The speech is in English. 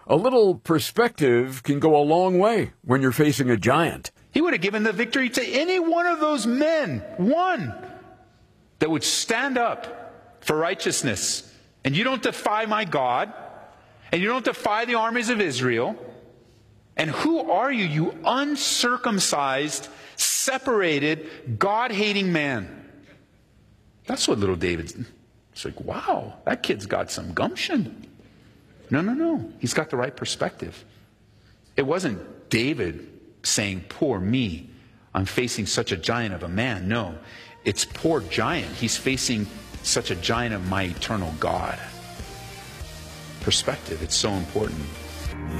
A little perspective can go a long way when you're facing a giant. He would have given the victory to any one of those men, one, that would stand up for righteousness. And you don't defy my God, and you don't defy the armies of Israel. And who are you, you uncircumcised, separated, God-hating man? That's what little David's. It's like, wow, that kid's got some gumption. No. He's got the right perspective. It wasn't David saying, poor me, I'm facing such a giant of a man. No, it's poor giant. He's facing such a giant of my eternal God. Perspective, it's so important.